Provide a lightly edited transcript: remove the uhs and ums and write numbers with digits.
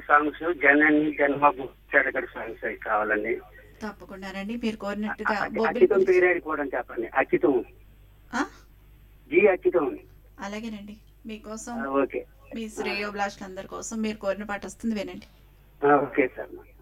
Songs జనని జన్మభూమి చెడగడు songs అవి కావాలండి. తప్పకుండానండి. మీరు కోరినట్టుగా అచ్యుతం బొబ్బిలి పేరు కూడా చెప్పండి. అచ్యుతం, ఆ! జి అచ్యుతం. అలాగేనండి. మీకోసం ఓకే. మీ శ్రేయోభిలాషులందరి కోసం మీరు కోరిన పాట వస్తుంది వినండి. Okay sir.